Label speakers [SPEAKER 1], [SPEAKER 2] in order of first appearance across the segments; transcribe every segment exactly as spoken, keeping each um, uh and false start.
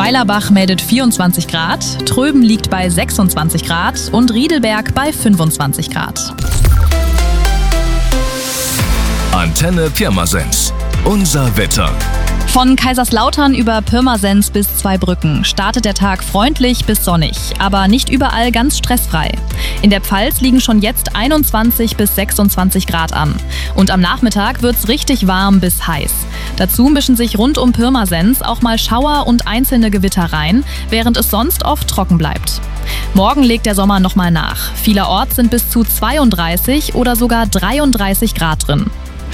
[SPEAKER 1] Weilerbach meldet vierundzwanzig Grad, Tröben liegt bei sechsundzwanzig Grad und Riedelberg bei fünfundzwanzig Grad.
[SPEAKER 2] Antenne Pirmasens. Unser Wetter.
[SPEAKER 1] Von Kaiserslautern über Pirmasens bis Zweibrücken startet der Tag freundlich bis sonnig, aber nicht überall ganz stressfrei. In der Pfalz liegen schon jetzt einundzwanzig bis sechsundzwanzig Grad an. Und am Nachmittag wird's richtig warm bis heiß. Dazu mischen sich rund um Pirmasens auch mal Schauer und einzelne Gewitter rein, während es sonst oft trocken bleibt. Morgen legt der Sommer nochmal nach. Vielerorts sind bis zu zweiunddreißig oder sogar dreiunddreißig Grad drin.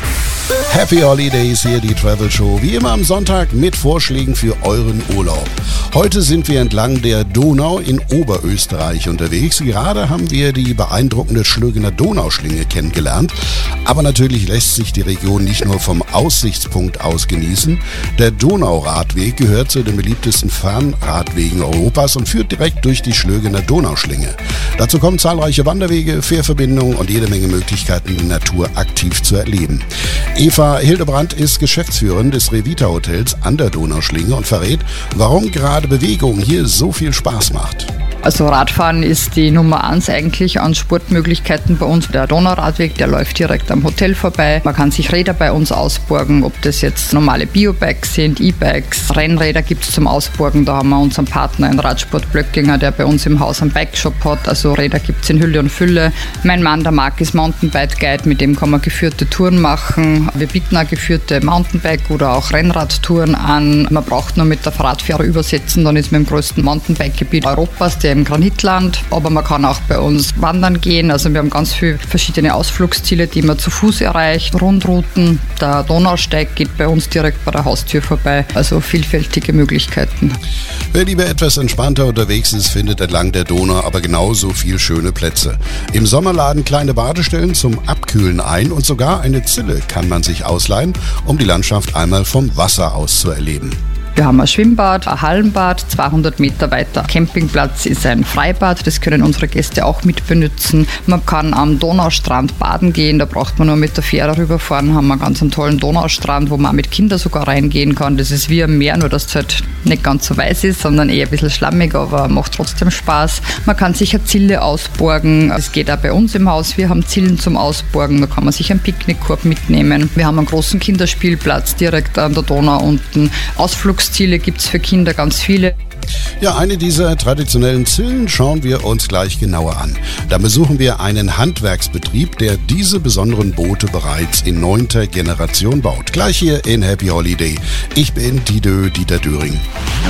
[SPEAKER 3] Happy Holidays, hier die Travel Show, wie immer am Sonntag mit Vorschlägen für euren Urlaub. Heute sind wir entlang der Donau in Oberösterreich unterwegs. Gerade haben wir die beeindruckende Schlögener Donauschlinge kennengelernt. Aber natürlich lässt sich die Region nicht nur vom Aussichtspunkt aus genießen. Der Donauradweg gehört zu den beliebtesten Fernradwegen Europas und führt direkt durch die Schlögener Donauschlinge. Dazu kommen zahlreiche Wanderwege, Fährverbindungen und jede Menge Möglichkeiten, die Natur aktiv zu erleben. Eva Hildebrandt ist Geschäftsführerin des Revita Hotels an der Donauschlinge und verrät, warum gerade Bewegung hier so viel Spaß macht.
[SPEAKER 4] Also Radfahren ist die Nummer eins eigentlich an Sportmöglichkeiten bei uns. Der Donauradweg, der läuft direkt am Hotel vorbei. Man kann sich Räder bei uns ausborgen, ob das jetzt normale Biobikes sind, E-Bikes, Rennräder gibt es zum Ausborgen. Da haben wir unseren Partner in Radsport Blöckinger, der bei uns im Haus einen Bikeshop hat. Also Räder gibt es in Hülle und Fülle. Mein Mann, der Marc, ist Mountainbike Guide, mit dem kann man geführte Touren machen. Wir bieten auch geführte Mountainbike- oder auch Rennradtouren an. Man braucht nur mit der Radfähre übersetzen, dann ist man im größten Mountainbike-Gebiet Europas, der im Granitland, aber man kann auch bei uns wandern gehen. Also wir haben ganz viele verschiedene Ausflugsziele, die man zu Fuß erreicht. Rundrouten, der Donausteig geht bei uns direkt bei der Haustür vorbei. Also vielfältige Möglichkeiten.
[SPEAKER 3] Wer lieber etwas entspannter unterwegs ist, findet entlang der Donau aber genauso viel schöne Plätze. Im Sommer laden kleine Badestellen zum Abkühlen ein und sogar eine Zille kann man sich ausleihen, um die Landschaft einmal vom Wasser aus zu erleben.
[SPEAKER 4] Wir haben ein Schwimmbad, ein Hallenbad, zweihundert Meter weiter Campingplatz ist ein Freibad, das können unsere Gäste auch mit benutzen. Man kann am Donaustrand baden gehen, da braucht man nur mit der Fähre rüberfahren, haben wir einen ganz tollen Donaustrand, wo man auch mit Kindern sogar reingehen kann. Das ist wie ein Meer, nur dass es halt nicht ganz so weiß ist, sondern eher ein bisschen schlammig, aber macht trotzdem Spaß. Man kann sich eine Zille ausborgen, es geht auch bei uns im Haus, wir haben Zillen zum Ausborgen, da kann man sich einen Picknickkorb mitnehmen. Wir haben einen großen Kinderspielplatz direkt an der Donau unten, Ausflugs Ziele gibt es für Kinder ganz viele.
[SPEAKER 3] Ja, eine dieser traditionellen Zillen schauen wir uns gleich genauer an. Da besuchen wir einen Handwerksbetrieb, der diese besonderen Boote bereits in neunter Generation baut. Gleich hier in Happy Holiday. Ich bin Didö, Dieter Döring.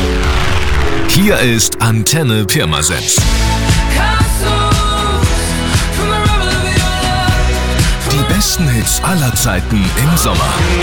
[SPEAKER 2] Hier ist Antenne Pirmasens. Die besten Hits aller Zeiten im Sommer.